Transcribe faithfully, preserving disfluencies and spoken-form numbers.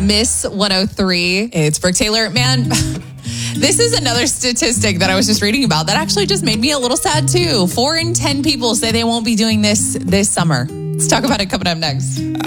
Miss one oh three. It's Brooke Taylor. Man, this is another statistic that I was just reading about that actually just made me a little sad too. Four in ten people say they won't be doing this this summer. Let's talk about it coming up next.